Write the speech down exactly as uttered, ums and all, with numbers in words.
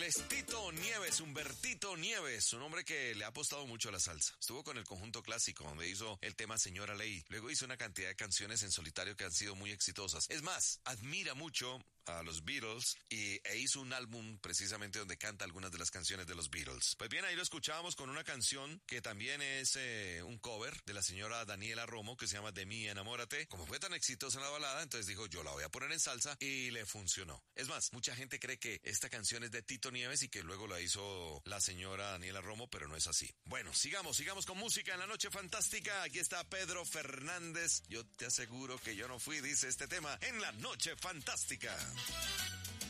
es Tito Nieves, Humbertito Nieves, un hombre que le ha apostado mucho a la salsa. Estuvo con el Conjunto Clásico, donde hizo el tema Señora Ley. Luego hizo una cantidad de canciones en solitario que han sido muy exitosas. Es más, admira mucho a los Beatles y, e hizo un álbum precisamente donde canta algunas de las canciones de los Beatles. Pues bien, ahí lo escuchábamos con una canción que también es eh, un cover de la señora Daniela Romo, que se llama De mí enamórate. Como fue tan exitosa en la balada, entonces dijo, yo la voy a poner en salsa, y le funcionó. Es más, mucha gente cree que esta canción es de Tito Nieves y que luego la hizo la señora Daniela Romo, pero no es así. Bueno, sigamos, sigamos con música en la noche fantástica. Aquí está Pedro Fernández. Yo te aseguro que yo no fui, dice este tema, en la noche fantástica.